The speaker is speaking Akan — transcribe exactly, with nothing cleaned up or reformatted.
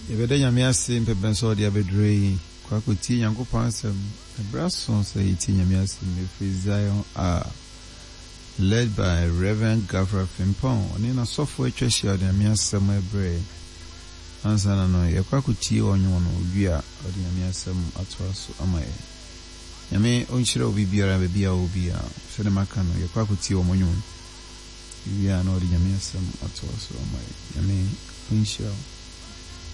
Yɛbɛda nyame ase mpɛpɛ nso ɔde abɛduru yi kwa kɔtie Nyankopɔn asɛm ɛbra so sɛ yɛtie nyame asɛm ɛfiri Zion a led by Reverend Gafra Fimpong ɔne na sɔfo atwa hyia ɔde nyame asɛm ɛbrɛ ansa na no yɛkwa kɔtie ɔnwo no owi a ɔde nyame asɛm atoa so ama yɛ nyame ɔnhyira obi biara baabi a obi a sɛde maka no yɛkwa kɔtie ɔmonwo owi a na ɔde nyame asɛm atoa so ama yɛ nyame ɔnhyira